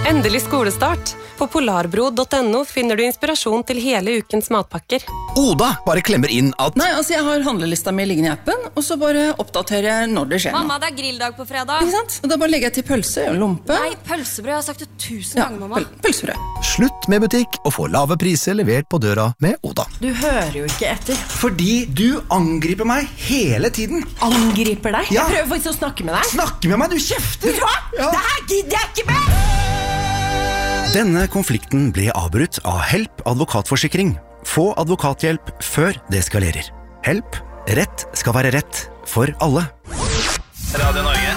Endelig skolestart. På polarbro.no finner du inspirasjon til hele ukens matpakker. Oda bare klemmer inn at Nei, altså jeg har handlelista mi liggende i appen, og så bare oppdaterer jeg når det skjer noe. Mamma, det grilldag på fredag. Ikke sant? Og da bare legger jeg til pølse og lompe. Nei, pølsebrød, jeg har sagt det 1000 ganger, mamma. Pølsebrød. Slutt med butikk og få lave priser levert på døra med Oda. Du hører jo ikke etter. Fordi du angriper meg hele tiden. Angriper deg? Ja. Jeg prøver faktisk å snakke med deg. Snakke med meg, du kjefter. Vet du hva? Ja. Det her gidder jeg ikke med! Denne konflikten ble avbrutt av Help advokatforsikring. Få advokathjelp før det eskalerer. Help. Rett skal være rett for alle. Radio Norge.